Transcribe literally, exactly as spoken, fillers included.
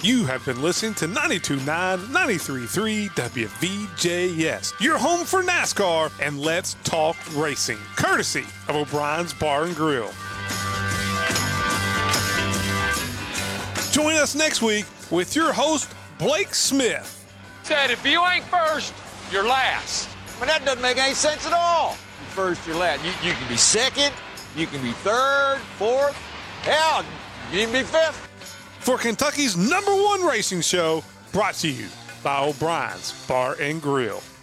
You have been listening to ninety-two point nine, ninety-three point three W V J S, your home for NASCAR and Let's Talk Racing, courtesy of O'Brien's Bar and Grill. Join us next week with your host, Blake Smith. Said if you ain't first, you're last. I mean, that doesn't make any sense at all. You're first, you're last. You, you can be second, you can be third, fourth, hell, you can even be fifth. For Kentucky's number one racing show, brought to you by O'Brien's Bar and Grill.